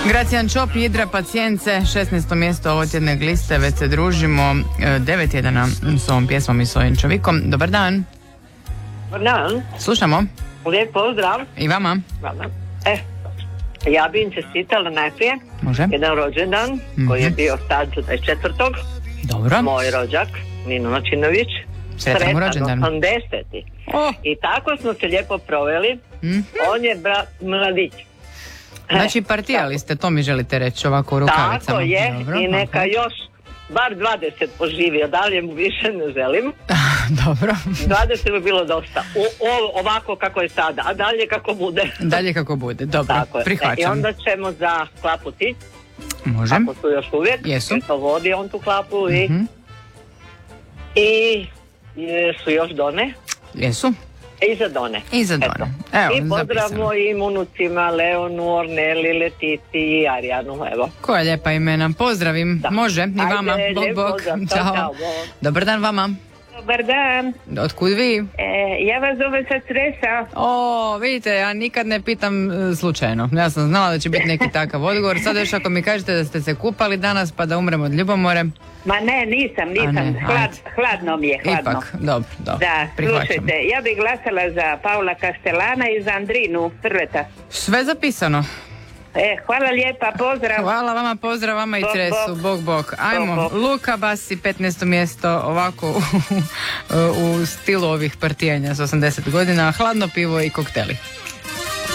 Gracijan Čop, Idra Pacijence, 16. mjesto ovo tjedne liste, već se družimo 9 tjedana s ovom pjesmom i s ovim čovjekom. Dobar dan. Dobar dan. Slušamo. Lijep pozdrav. I vama. Ja bi im čestitala najprije. Može. Jedan rođendan koji je bio sad 24. Dobro. Moj rođak, Nino Načinović. Sretan mu rođendan. 80. Oh. I tako smo se lijepo proveli. On je mladić. Znači partijali ste, to mi želite reći ovako u rukavicama. Tako je. Dobro, i neka još bar 20 poživio, dalje mu više ne želim. Dobro. 20 bi bilo dosta. Ovako kako je sada, a dalje kako bude. Dalje kako bude, dobro, prihvaćam. I onda ćemo za klaputi. Može. Ako su još uvijek. Jesu. To vodi on tu klapu i su još Done. Jesu. I za Done. I za Done. Evo, i pozdravimo i unucima Leonu, Orneli, Letici i Arijanu, evo. Koja lijepa imena, pozdravim. Da. Može, i vama. Bog. Ćao. Dobar dan vama. Dobar dan. Otkud vi? Ja vas zovem sa Cresa. Vidite, ja nikad ne pitam slučajno. Ja sam znala da će biti neki takav odgovor. Sad još ako mi kažete da ste se kupali danas pa da umrem od ljubomore. Ma ne, nisam. Hladno mi je, hladno. Ipak, dobro. Da, slušajte, ja bih glasala za Paula Castellana i za Andrinu Prveta. Sve zapisano. Hvala lijepa, pozdrav. Hvala vama, pozdrav vama i Cresu. Bog. Ajmo, Luka Basi, 15. mjesto, ovako u stilu ovih partijanja s 80 godina, hladno pivo i kokteli.